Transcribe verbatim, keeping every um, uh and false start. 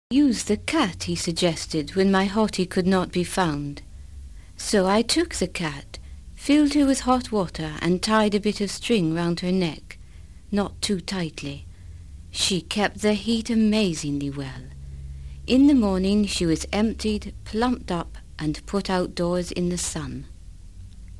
Use the cat, he suggested, when my Hottie could not be found. So I took the cat, filled her with hot water, and tied a bit of string round her neck, not too tightly. She kept the heat amazingly well. In the morning she was emptied, plumped up, and put outdoors in the sun.